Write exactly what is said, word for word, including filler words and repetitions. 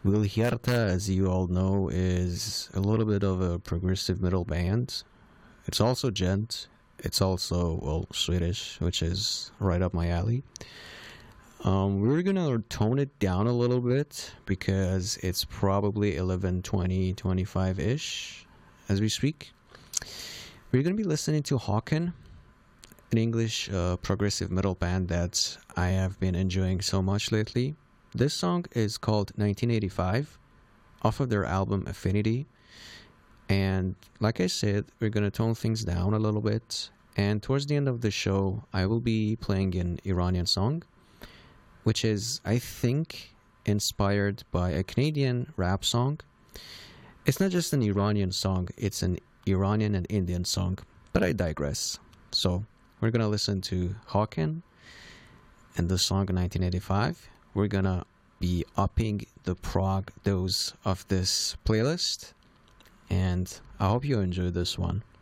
Wilhjarta, as you all know, is a little bit of a progressive metal band. It's also gent. It's also, well, Swedish, which is right up my alley. Um, we're gonna tone it down a little bit because it's probably eleven twenty, twenty-five-ish as we speak. We're gonna be listening to Hawken, an English uh, progressive metal band that I have been enjoying so much lately. This song is called nineteen eighty-five off of their album Affinity. And like I said, we're going to tone things down a little bit. And towards the end of the show, I will be playing an Iranian song, which is, I think, inspired by a Canadian rap song. It's not just an Iranian song, it's an Iranian and Indian song. But I digress. So we're going to listen to Hawken and the song nineteen eighty-five. We're going to be upping the prog dose of this playlist. And I hope you enjoy this one.